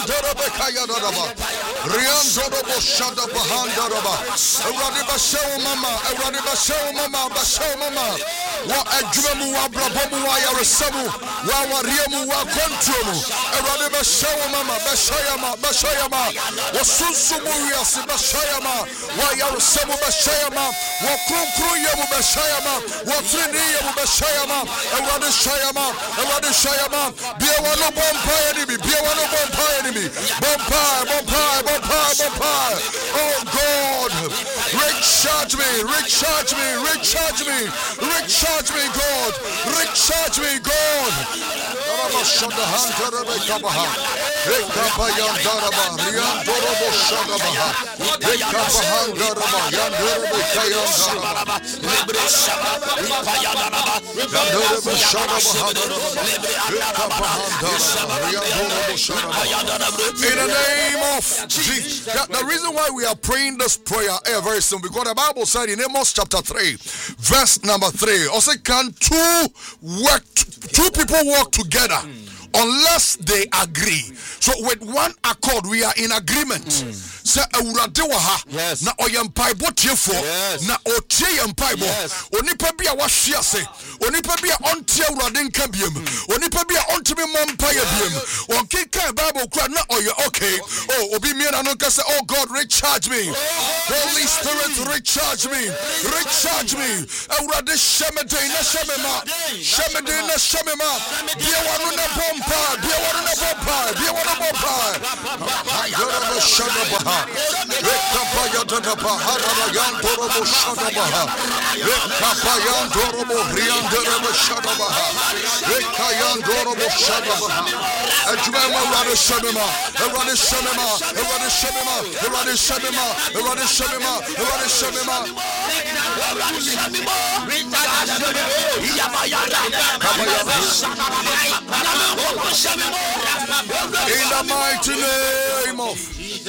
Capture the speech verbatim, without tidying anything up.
Riandorobo Shada Bahandaraba. Radiba Show Mama, Radiba Show Mama, Bashow Mama. Wa Adjumu wa Brabomu wa Yarasamu, wa Wariamu wa Contromu. Radiba Show Mama, Bashayama, Bashayama. Wa Sunsumuria Bashayama, wa Yarasamu Bashayama, wa Kunkruyamu Bashayama, wa Triniyamu Bashayama, Radi Shayama, Radi Shayama. Be a one of Bompire enemy, be a one of Bompire enemy. Bompire, Bompire, Bompire, Bompire. Oh God, recharge me, recharge me, recharge me, recharge me, God, recharge me, God. In the name of Jesus. The reason why we are praying this prayer eh, very soon, because the Bible said in Amos chapter three, verse number three, also can two work, two people work together unless they agree. So with one accord, we are in agreement. Say awurade wa ha na oyempai botiefo na otie yempai bo onipa bia wa hwiase onipa bia ontie awurade nka biem onipa bia ontimi mompa ya biem onkeka bible kura na oye okay oh obi mi na no ka say oh God recharge me, Holy Spirit recharge me, recharge me. Awurade shemede na shemema shemede na shemema bia wanu na bompa bia wanu na bompa bia wanu bompa yoraba shadaba Rekapaya Dadapa Harayan Shadabaha Rekapayan Dorobo Riandere Shadabaha Rekayan Dorobo Shadabaha Ajmama Rada Shamima Rada Shamima Rada Shamima Rada Shamima Rada Shamima Rada Shamima In the mighty name of